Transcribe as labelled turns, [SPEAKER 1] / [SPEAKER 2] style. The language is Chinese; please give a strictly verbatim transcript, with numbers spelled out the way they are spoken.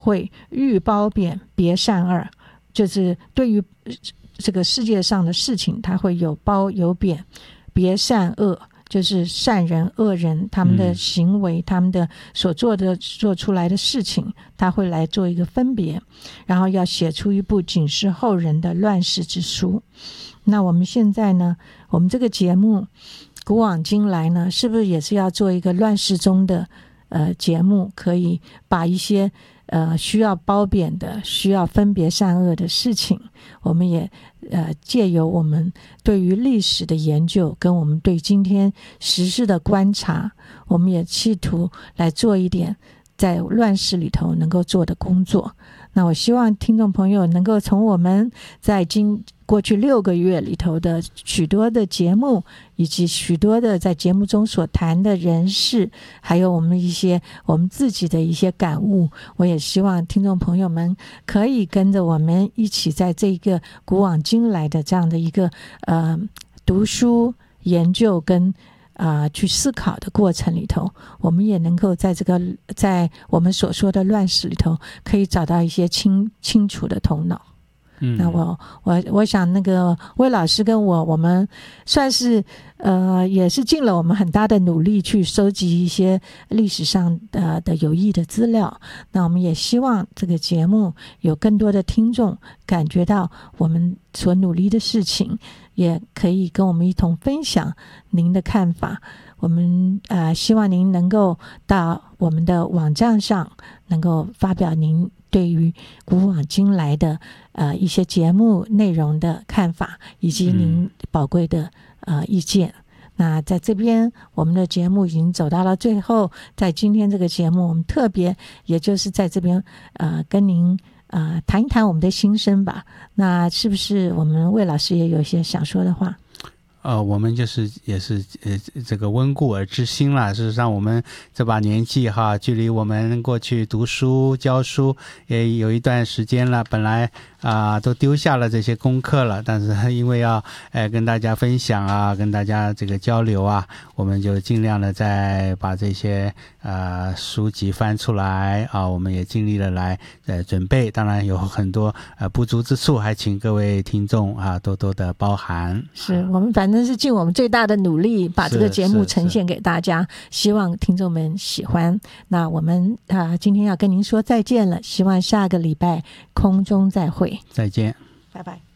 [SPEAKER 1] 会欲褒贬别善恶，就是对于这个世界上的事情，他会有褒有贬，别善恶就是善人恶人他们的行为、嗯、他们的所做的做出来的事情，他会来做一个分别，然后要写出一部警示后人的乱世之书。那我们现在呢，我们这个节目古往今来呢，是不是也是要做一个乱世中的呃节目，可以把一些呃需要褒贬的、需要分别善恶的事情，我们也呃借由我们对于历史的研究，跟我们对今天时事的观察，我们也企图来做一点在乱世里头能够做的工作。那我希望听众朋友能够从我们在今过去六个月里头的许多的节目，以及许多的在节目中所谈的人事，还有我们一些我们自己的一些感悟，我也希望听众朋友们可以跟着我们一起在这个古往今来的这样的一个呃读书研究跟啊、呃，去思考的过程里头，我们也能够在这个在我们所说的乱世里头，可以找到一些清清楚的头脑。嗯，那我我我想那个魏老师跟我，我们算是呃也是尽了我们很大的努力去收集一些历史上的的有益的资料。那我们也希望这个节目有更多的听众感觉到我们所努力的事情，也可以跟我们一同分享您的看法。我们呃希望您能够到我们的网站上能够发表您对于古往今来的呃一些节目内容的看法，以及您宝贵的、嗯、呃意见。那在这边我们的节目已经走到了最后，在今天这个节目我们特别也就是在这边呃跟您呃谈一谈我们的心声吧。那是不是我们魏老师也有一些想说的话？
[SPEAKER 2] 呃，我们就是也是呃这个温故而知新了。事实上，我们这把年纪哈，距离我们过去读书教书也有一段时间了。本来啊、呃、都丢下了这些功课了，但是因为要呃跟大家分享啊，跟大家这个交流啊，我们就尽量的再把这些呃书籍翻出来啊，我们也尽力的来呃准备。当然有很多呃不足之处，还请各位听众啊多多的包涵。
[SPEAKER 1] 是我们反正是尽我们最大的努力把这个节目呈现给大家，希望听众们喜欢。那我们啊、呃、今天要跟您说再见了，希望下个礼拜空中再会。
[SPEAKER 2] 再见，
[SPEAKER 1] 拜拜。